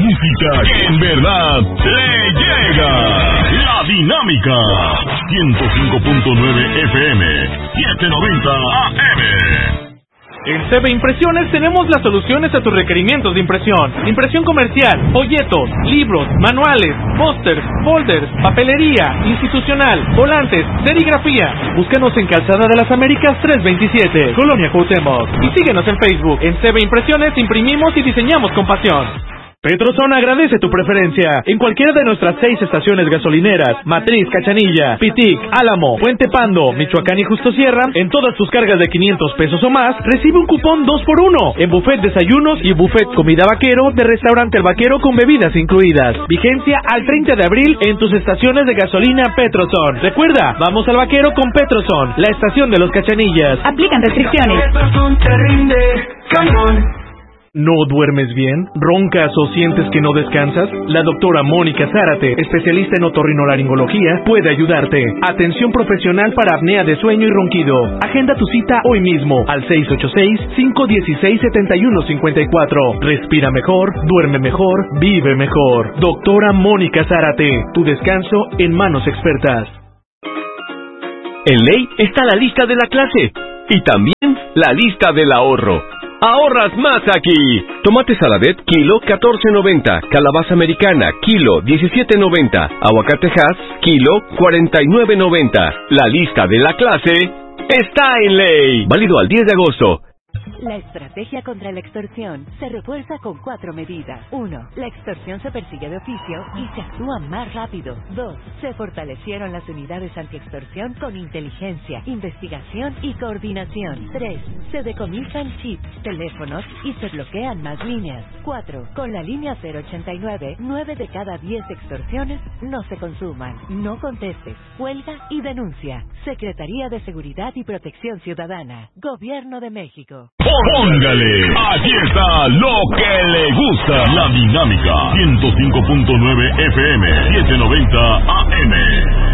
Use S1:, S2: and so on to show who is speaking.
S1: música que en verdad le llega. La Dinámica. 105.9 FM, 790 AM.
S2: En CB Impresiones tenemos las soluciones a tus requerimientos de impresión. Impresión comercial, folletos, libros, manuales, pósters, folders, papelería, institucional, volantes, serigrafía. Búscanos en Calzada de las Américas 327, Colonia Cuauhtémoc. Y síguenos en Facebook. En CB Impresiones imprimimos y diseñamos con pasión. Petroson agradece tu preferencia. En cualquiera de nuestras 6 estaciones gasolineras, Matriz, Cachanilla, Pitic, Álamo, Puente Pando, Michoacán y Justo Sierra, en todas tus cargas de 500 pesos o más, recibe un cupón 2x1 en buffet desayunos y buffet comida vaquero de Restaurante El Vaquero con bebidas incluidas. Vigencia al 30 de abril en tus estaciones de gasolina Petroson. Recuerda, vamos al Vaquero con Petroson, la estación de los Cachanillas.
S3: Aplican restricciones.
S2: ¿No duermes bien? ¿Roncas o sientes que no descansas? La doctora Mónica Zárate, especialista en otorrinolaringología, puede ayudarte. Atención profesional para apnea de sueño y ronquido. Agenda tu cita hoy mismo al 686-516-7154. Respira mejor, duerme mejor, vive mejor. Doctora Mónica Zárate, tu descanso en manos expertas.
S4: En ley está la lista de la clase y también la lista del ahorro. ¡Ahorras más aquí! Tomate Saladet, kilo 14.90. Calabaza americana, kilo 17.90. Aguacate Hass, kilo 49.90. La lista de la clase está en ley. Válido al 10 de agosto.
S5: La estrategia contra la extorsión se refuerza con 4 medidas. 1. La extorsión se persigue de oficio y se actúa más rápido. 2. Se fortalecieron las unidades antiextorsión con inteligencia, investigación y coordinación. 3. Se decomisan chips, teléfonos y se bloquean más líneas. 4. Con la línea 089, 9 de cada 10 extorsiones no se consuman. No contestes, cuelga y denuncia. Secretaría de Seguridad y Protección Ciudadana. Gobierno de México.
S1: Póngale, aquí está lo que le gusta. La Dinámica, 105.9 FM, 790 AM.